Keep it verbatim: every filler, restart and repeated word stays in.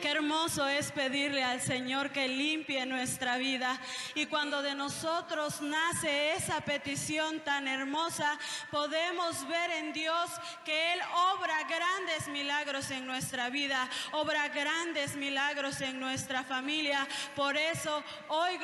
Qué hermoso es pedirle al Señor que limpie nuestra vida. Y cuando de nosotros nace esa petición tan hermosa, podemos ver en Dios que Él obra grandes milagros en nuestra vida, obra grandes milagros en nuestra familia. Por eso hoy